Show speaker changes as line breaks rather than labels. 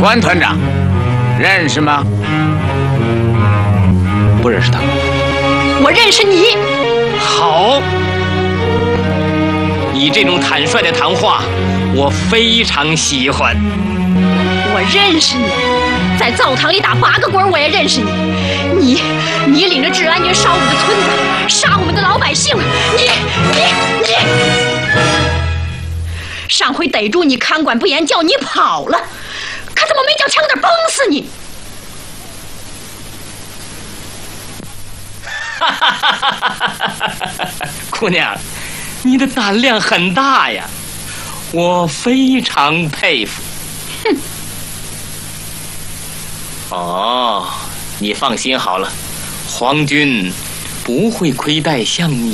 关团长，认识吗？
不认识他。
我认识你。
好，你这种坦率的谈话，我非常喜欢。
我认识你，在灶堂里打8个滚我也认识你。你领着治安军烧我们的村子，杀我们的老百姓。你，上回逮住你看管不严，叫你跑了，可怎么没叫枪子崩死你？
姑娘，你的胆量很大呀，我非常佩服。
哼。
哦，你放心好了，皇军不会亏待像你